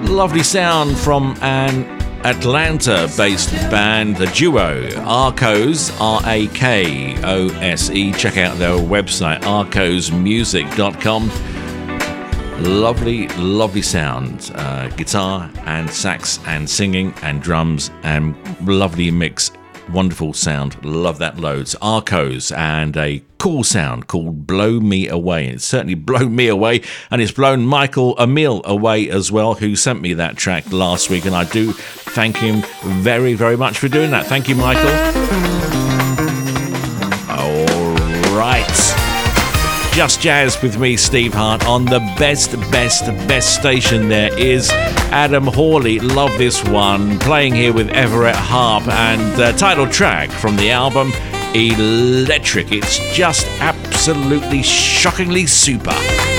Lovely sound from an Atlanta-based band, the duo Arkose, Rakose. Check out their website, arkosmusic.com. Lovely, lovely sound. Guitar and sax and singing and drums and lovely mix. Wonderful sound. Love that loads. Arkose and a cool sound called Blow Me Away. It's certainly blown me away, and it's blown Michael Emil away as well, who sent me that track last week, and I do thank him very, very much for doing that. Thank you, Michael. All right. Just Jazz with me, Steve Hart, on the best station there is. Adam Hawley, love this one, playing here with Everett Harp, and the title track from the album Electric. It's just absolutely shockingly super.